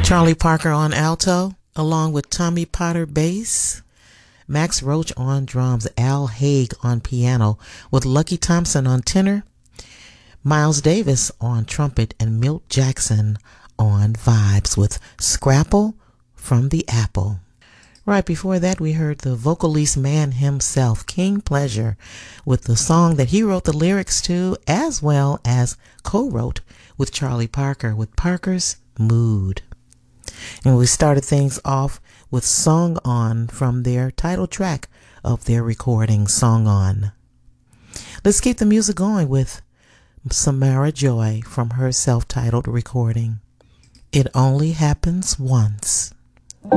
Charlie Parker on alto, along with Tommy Potter bass, Max Roach on drums, Al Haig on piano, with Lucky Thompson on tenor, Miles Davis on trumpet, and Milt Jackson on vibes with Scrapple from the Apple. Right before that, we heard the vocalist man himself, King Pleasure, with the song that he wrote the lyrics to, as well as co-wrote with Charlie Parker, with Parker's Mood. And we started things off with Song On from their title track of their recording, Song On. Let's keep the music going with Samara Joy from her self-titled recording, It Only Happens Once.